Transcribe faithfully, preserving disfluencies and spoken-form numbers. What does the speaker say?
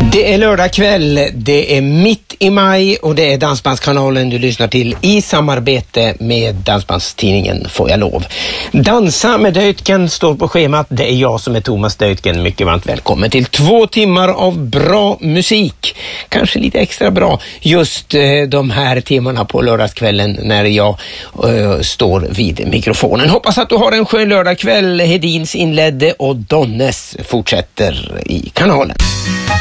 Det är lördag kväll, det är mitt i maj och det är Dansbandskanalen du lyssnar till i samarbete med Dansbandstidningen Får jag lov. Dansa med Deutgen står på schemat, det är jag som är Thomas Deutgen, mycket varmt välkommen till två timmar av bra musik. Kanske lite extra bra just eh, de här timmarna på lördagskvällen när jag eh, står vid mikrofonen. Hoppas att du har en skön lördagkväll. Hedins inledde och Donnes fortsätter i kanalen.